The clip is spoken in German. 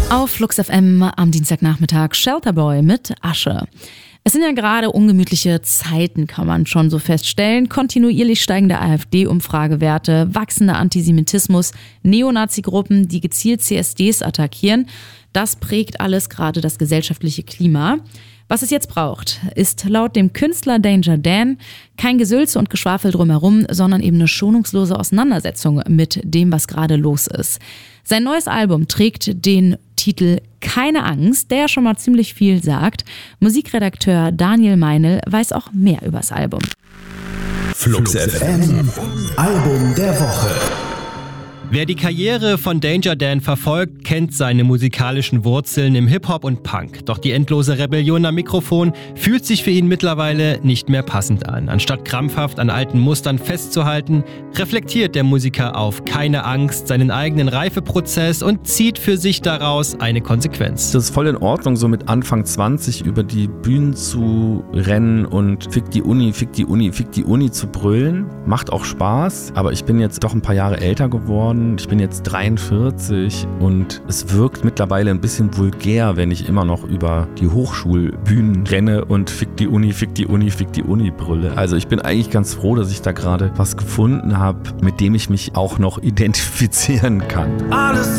Auf Flux FM am Dienstagnachmittag Shelterboy mit Asche. Es sind ja gerade ungemütliche Zeiten, kann man schon so feststellen. Kontinuierlich steigende AfD-Umfragewerte, wachsender Antisemitismus, Neonazi-Gruppen, die gezielt CSDs attackieren. Das prägt alles gerade das gesellschaftliche Klima. Was es jetzt braucht, ist laut dem Künstler Danger Dan kein Gesülze und Geschwafel drumherum, sondern eben eine schonungslose Auseinandersetzung mit dem, was gerade los ist. Sein neues Album trägt den Titel Keine Angst, der schon mal ziemlich viel sagt. Musikredakteur Daniel Meinl weiß auch mehr übers Album. Flux FM, Album der Woche. Wer die Karriere von Danger Dan verfolgt, kennt seine musikalischen Wurzeln im Hip-Hop und Punk. Doch die endlose Rebellion am Mikrofon fühlt sich für ihn mittlerweile nicht mehr passend an. Anstatt krampfhaft an alten Mustern festzuhalten, reflektiert der Musiker auf Keine Angst seinen eigenen Reifeprozess und zieht für sich daraus eine Konsequenz. Das ist voll in Ordnung, so mit Anfang 20 über die Bühnen zu rennen und Fick die Uni, Fick die Uni, Fick die Uni zu brüllen. Macht auch Spaß, aber ich bin jetzt doch ein paar Jahre älter geworden. Ich bin jetzt 43 und es wirkt mittlerweile ein bisschen vulgär, wenn ich immer noch über die Hochschulbühnen renne und Fick die Uni, Fick die Uni, Fick die Uni brülle. Also ich bin eigentlich ganz froh, dass ich da gerade was gefunden habe, mit dem ich mich auch noch identifizieren kann. Alles